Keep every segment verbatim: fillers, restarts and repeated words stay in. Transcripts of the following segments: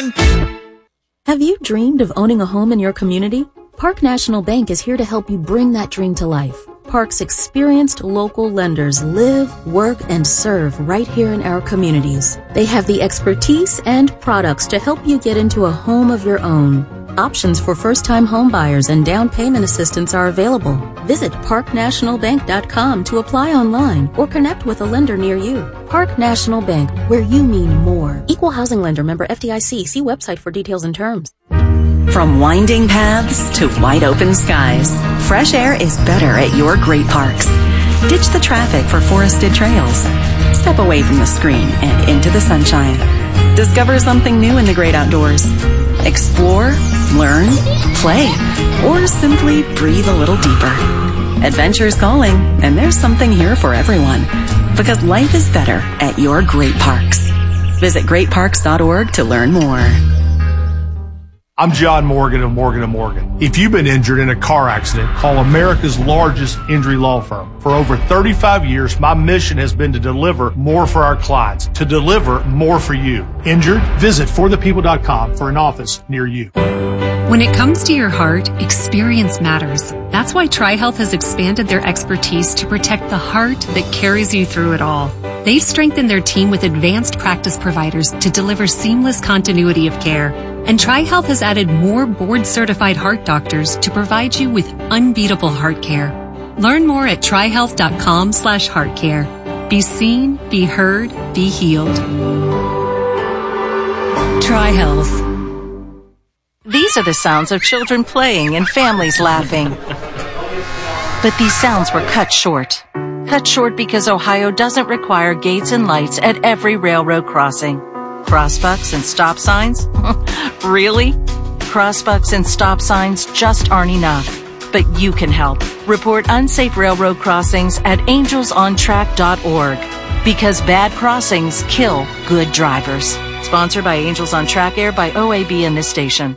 on! Have you dreamed of owning a home in your community? Park National Bank is here to help you bring that dream to life. Park's experienced local lenders live, work, and serve right here in our communities. They have the expertise and products to help you get into a home of your own. Options for first-time home buyers and down payment assistance are available. Visit park national bank dot com to apply online or connect with a lender near you. Park National Bank, where you mean more. Equal housing lender, member F D I C. See website for details and terms. From winding paths to wide open skies, fresh air is better at your great parks. Ditch the traffic for forested trails. Step away from the screen and into the sunshine. Discover something new in the great outdoors. Explore, learn, play, or simply breathe a little deeper. Adventure's calling, and there's something here for everyone. Because life is better at your great parks. Visit great parks dot org to learn more. I'm John Morgan of Morgan and Morgan. If you've been injured in a car accident, call America's largest injury law firm. For over thirty-five years, my mission has been to deliver more for our clients, to deliver more for you. Injured? Visit for the people dot com for an office near you. When it comes to your heart, experience matters. That's why TriHealth has expanded their expertise to protect the heart that carries you through it all. They've strengthened their team with advanced practice providers to deliver seamless continuity of care. And TriHealth has added more board-certified heart doctors to provide you with unbeatable heart care. Learn more at trihealth dot com slash heart care. Be seen, be heard, be healed. TriHealth. These are the sounds of children playing and families laughing. But these sounds were cut short. Cut short because Ohio doesn't require gates and lights at every railroad crossing. Crossbucks and stop signs? Really? Crossbucks and stop signs just aren't enough. But you can help. Report unsafe railroad crossings at angels on track dot org. Because bad crossings kill good drivers. Sponsored by Angels on Track, aired by O A B and this station.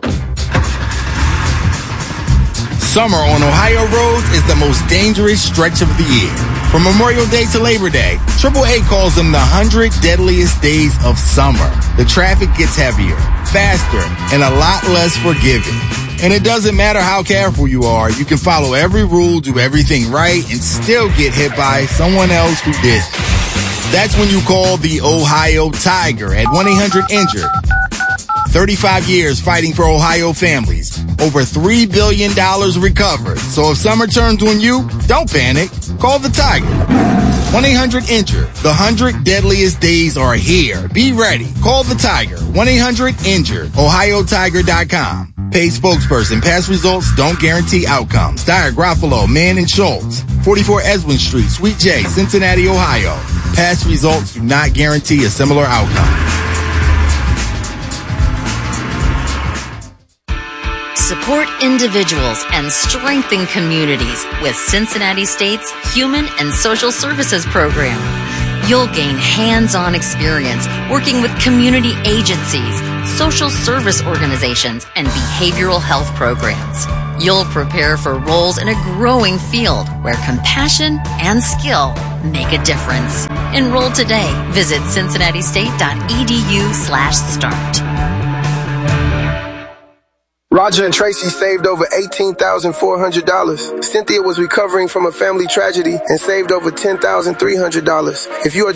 Summer on Ohio roads is the most dangerous stretch of the year. From Memorial Day to Labor Day, triple A calls them the hundred deadliest days of summer. The traffic gets heavier, faster, and a lot less forgiving. And it doesn't matter how careful you are, you can follow every rule, do everything right, and still get hit by someone else who did. That's when you call the Ohio Tiger at one eight hundred injured. thirty-five years fighting for Ohio families. Over three billion dollars recovered. So if summer turns on you, don't panic. Call the Tiger. one eight hundred injured. The hundred deadliest days are here. Be ready. Call the Tiger. one eight hundred injured. ohio tiger dot com. Paid spokesperson. Past results don't guarantee outcomes. Dyer, Garofalo, Mann, and Schultz. forty-four Esmond Street, Suite J, Cincinnati, Ohio. Past results do not guarantee a similar outcome. Support individuals and strengthen communities with Cincinnati State's Human and Social Services Program. You'll gain hands-on experience working with community agencies, social service organizations, and behavioral health programs. You'll prepare for roles in a growing field where compassion and skill make a difference. Enroll today. Visit cincinnati state dot e d u slash start. Roger and Tracy saved over eighteen thousand four hundred dollars. Cynthia was recovering from a family tragedy and saved over ten thousand three hundred dollars. If you are